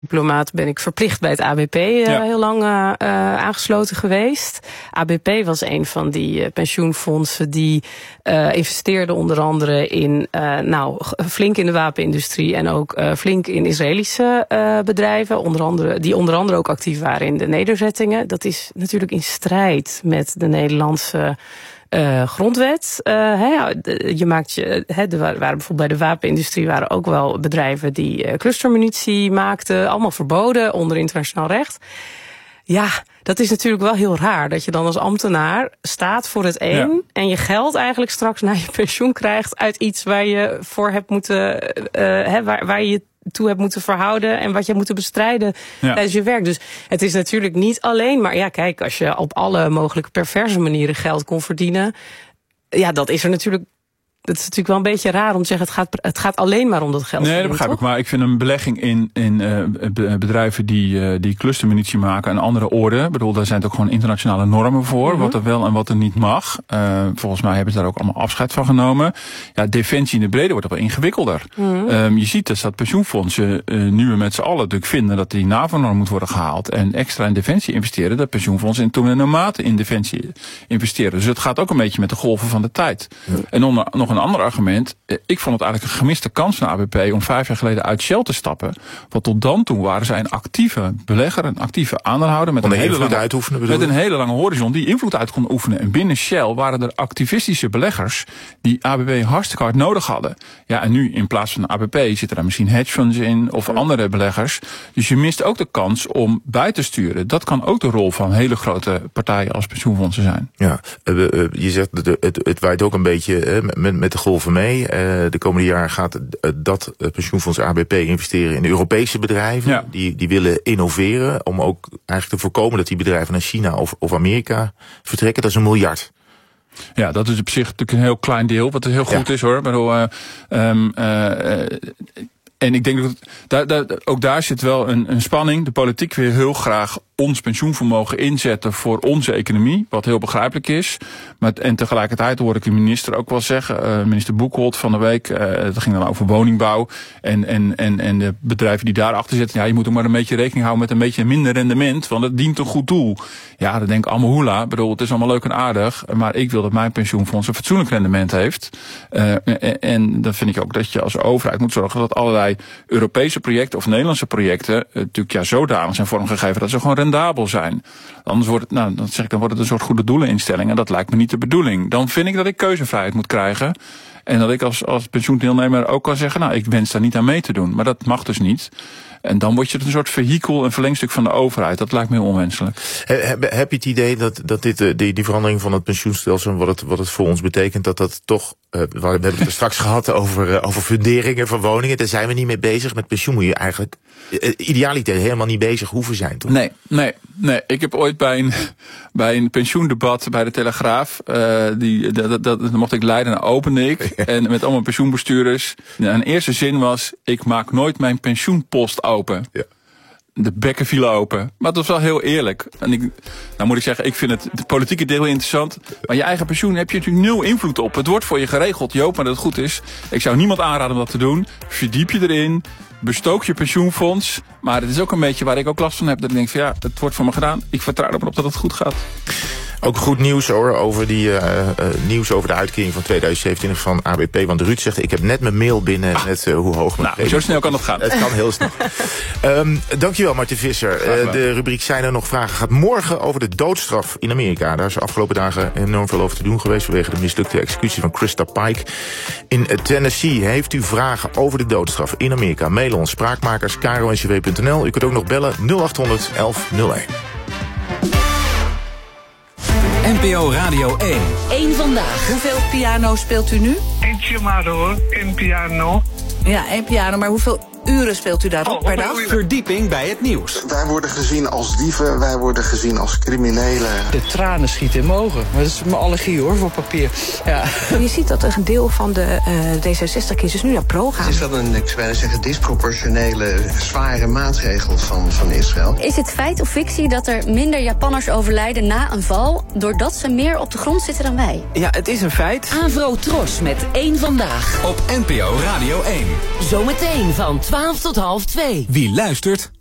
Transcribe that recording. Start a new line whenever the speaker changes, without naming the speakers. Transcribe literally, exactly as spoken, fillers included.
diplomaat ben ik verplicht bij het A B P uh, ja. heel lang uh, uh, aangesloten geweest. A B P was een van die uh, pensioenfondsen die uh, investeerde onder andere in, uh, nou, flink in de wapenindustrie en ook uh, flink in Israëlische uh, bedrijven, onder andere, die onder andere ook actief waren in de nederzettingen. Dat is natuurlijk in strijd met de Nederlandse Uh, grondwet. Uh, he, je maakt je, he, er waren bijvoorbeeld bij de wapenindustrie waren ook wel bedrijven die uh, clustermunitie maakten, allemaal verboden onder internationaal recht. Ja, dat is natuurlijk wel heel raar dat je dan als ambtenaar staat voor het een ja. en je geld eigenlijk straks naar je pensioen krijgt uit iets waar je voor hebt moeten, uh, he, waar, waar je toe hebt moeten verhouden en wat je moet bestrijden ja. tijdens je werk. Dus het is natuurlijk niet alleen, maar ja, kijk, als je op alle mogelijke perverse manieren geld kon verdienen, ja, dat is er natuurlijk. Dat is natuurlijk wel een beetje raar om te zeggen, het gaat, het gaat alleen maar om dat geld.
Nee, dat begrijp toch? ik. Maar ik vind een belegging in, in uh, bedrijven die, uh, die clustermunitie maken een andere orde. Ik bedoel, daar zijn ook gewoon internationale normen voor. Mm-hmm. Wat er wel en wat er niet mag. Uh, volgens mij hebben ze daar ook allemaal afscheid van genomen. Ja, defensie in de brede wordt wel ingewikkelder. Mm-hmm. Um, je ziet dus dat pensioenfondsen uh, nu met z'n allen natuurlijk vinden dat die NAVO-norm moet worden gehaald. En extra in defensie investeren. Dat pensioenfondsen in toenemende mate in defensie investeren. Dus het gaat ook een beetje met de golven van de tijd. Mm-hmm. En onder, nog een ander argument. Ik vond het eigenlijk een gemiste kans van A B P om vijf jaar geleden uit Shell te stappen. Want tot dan toe waren zij een actieve belegger, een actieve aandeelhouder met, een hele, lange, uitoefenen, met een hele lange horizon die invloed uit kon oefenen. En binnen Shell waren er activistische beleggers die A B P hartstikke hard nodig hadden. Ja, en nu in plaats van A B P zitten daar misschien hedge funds in of andere beleggers. Dus je mist ook de kans om bij te sturen. Dat kan ook de rol van hele grote partijen als pensioenfondsen zijn.
Ja, uh, uh, je zegt het, het, het waait ook een beetje uh, met, met de golven mee. Uh, de komende jaren gaat uh, dat uh, pensioenfonds A B P investeren in Europese bedrijven. Ja. Die, die willen innoveren om ook eigenlijk te voorkomen dat die bedrijven naar China of, of Amerika vertrekken. Dat is een miljard.
Ja, dat is op zich natuurlijk een heel klein deel, wat heel goed ja. is hoor. Ik bedoel, uh, um, uh, en ik denk dat daar, daar, ook daar zit wel een, een spanning. De politiek wil heel graag ons pensioenvermogen inzetten voor onze economie, wat heel begrijpelijk is. Maar, en tegelijkertijd hoor ik de minister ook wel zeggen, uh, minister Boekholt van de week, uh, dat ging dan over woningbouw en, en, en, en de bedrijven die daarachter zitten. Ja, je moet ook maar een beetje rekening houden met een beetje minder rendement, want het dient een goed doel. Ja, dan denk ik allemaal hoela. Ik bedoel, het is allemaal leuk en aardig, maar ik wil dat mijn pensioenfonds een fatsoenlijk rendement heeft. Uh, en, en dan vind ik ook dat je als overheid moet zorgen dat allerlei Europese projecten of Nederlandse projecten uh, natuurlijk ja zodanig zijn vormgegeven dat ze gewoon rendabel zijn. Anders wordt het, nou, dan zeg ik, dan wordt het een soort goede doeleninstelling en dat lijkt me niet de bedoeling. Dan vind ik dat ik keuzevrijheid moet krijgen en dat ik als, als pensioendeelnemer ook kan zeggen, nou, ik wens daar niet aan mee te doen. Maar dat mag dus niet. En dan word je een soort vehikel, een verlengstuk van de overheid. Dat lijkt me heel onwenselijk.
Heb, heb je het idee dat, dat dit, die, die verandering van het pensioenstelsel, wat het, wat het voor ons betekent, dat dat toch, uh, we hebben het er straks gehad over, uh, over funderingen van woningen, daar zijn we niet mee bezig. Met pensioen moet je eigenlijk, uh, idealiter helemaal niet bezig hoeven zijn, toch?
Nee, nee, nee. Ik heb ooit bij een, bij een pensioendebat bij de Telegraaf, uh, die, dat, dat, dat mocht ik leiden, en opende ik. En met allemaal pensioenbestuurders. En een eerste zin was, ik maak nooit mijn pensioenpost open. Ja. De bekken vielen open. Maar het was wel heel eerlijk. En ik, nou moet ik zeggen, ik vind het de politieke deel interessant. Maar je eigen pensioen heb je natuurlijk nul invloed op. Het wordt voor je geregeld. Je hoopt maar dat het goed is. Ik zou niemand aanraden om dat te doen. Verdiep je erin. Bestook je pensioenfonds. Maar het is ook een beetje waar ik ook last van heb. Dat ik denk van ja, het wordt voor me gedaan. Ik vertrouw erop dat het goed gaat.
Ook goed nieuws hoor, over die uh, uh, nieuws over de uitkering van tweeduizend zevenentwintig van A B P. Want Ruud zegt, ik heb net mijn mail binnen ah. met uh, hoe hoog mijn
Nou, zo snel kan het gaan.
Het kan heel snel. um, dankjewel Martin Visser. Uh, de rubriek Zijn er nog vragen gaat morgen over de doodstraf in Amerika. Daar is de afgelopen dagen enorm veel over te doen geweest vanwege de mislukte executie van Krista Pike in Tennessee. Heeft u vragen over de doodstraf in Amerika? Mail ons spraakmakers k r o n c w punt n l. U kunt ook nog bellen nul acht honderd elf nul één.
N P O Radio één.
Eén vandaag. Hoeveel piano speelt u nu?
Eentje maar hoor, één piano.
Ja, één piano, maar hoeveel uren speelt u daarop oh, per dag?
Verdieping bij het nieuws.
Wij worden gezien als dieven, wij worden gezien als criminelen.
De tranen schieten in mijn ogen. Maar dat is mijn allergie hoor, voor papier. Ja.
Je ziet dat een deel van de uh, D zesenzestig-kiezers nu naar pro gaan.
Het is wel een, ik zou bijna zeggen, disproportionele, zware maatregel van, van Israël.
Is het feit of fictie dat er minder Japanners overlijden na een val doordat ze meer op de grond zitten dan wij?
Ja, het is een feit.
Avro Tros met één vandaag.
Op N P O Radio één.
Zometeen van twaalf tot half twee.
Wie luistert,